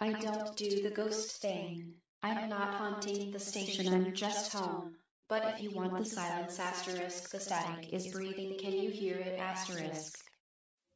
I don't do the ghost thing. I'm not haunting the station, I'm just home. But if you want the silence asterisk, the static is breathing, can you hear it asterisk?